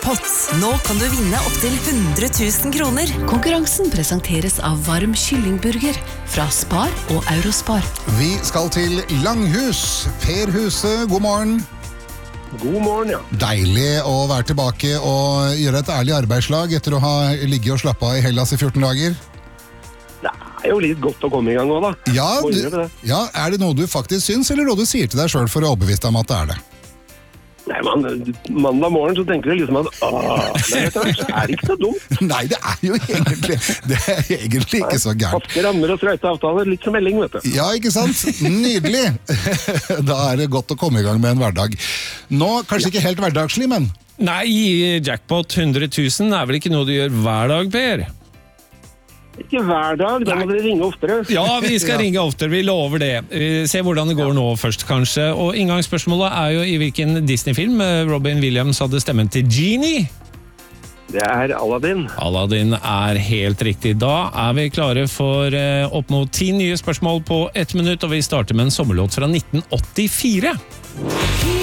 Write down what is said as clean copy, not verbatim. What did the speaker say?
Jackpot. Nå kan du vinne opp til 100 000 kroner. Konkurransen presenteres av varm kyllingburger fra Spar og Eurospar. Vi skal til Langhus. Per Huse, god morgen. God morgen, ja. Deilig å være tilbake og gjøre et ærlig arbeidslag etter å ha ligget og slappet av i Hellas i 14 dager. Det er jo litt godt å komme i gang også, da. Ja, er det noe du faktisk syns, eller noe du sier til deg selv for å overbevise deg om at det er det? Nei, mandag morgen så tenker du liksom at det er ikke så dumt. Nei, det er jo egentlig ikke så gærent. Faste rammer og streite avtaler, litt som melding, vet du. Ja, ikke sant? Nydelig! Da er det godt å komme i gang med en hverdag. Nå, kanskje ikke helt hverdagslig, men... Nei, jackpot 100 000 er vel ikke noe du gjør hver dag, Per? Ikke hver dag, da må dere ringe oftere. Ja, vi skal ringe oftere, vi lover det. Se hvordan det går nå først, kanskje. Og inngangsspørsmålet er jo i hvilken Disney-film Robin Williams hadde stemmen til Genie. Det er Aladdin. Aladdin er helt riktig. Da er vi klare for opp mot 10 nye spørsmål på 1 minutt, og vi starter med en sommerlåt fra 1984.